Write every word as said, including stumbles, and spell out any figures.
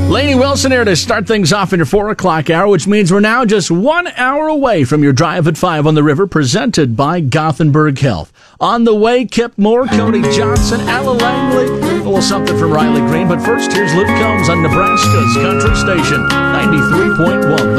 Lainey Wilson here to start things off in your four o'clock hour, which means we're now just one hour away from your Drive at five on the River, presented by Gothenburg Health. On the way, Kip Moore, Cody Johnson, Ella Langley, a little something from Riley Green. But first, here's Luke Combs on Nebraska's Country Station, ninety-three point one.